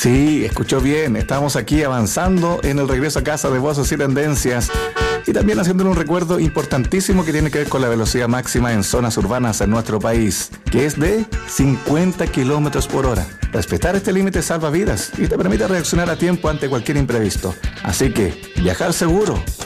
Sí, escuchó bien. Estamos aquí avanzando en el regreso a casa de Voces y Tendencias y también haciéndole un recuerdo importantísimo que tiene que ver con la velocidad máxima en zonas urbanas en nuestro país, que es de 50 kilómetros por hora. Respetar este límite salva vidas y te permite reaccionar a tiempo ante cualquier imprevisto. Así que, viajar seguro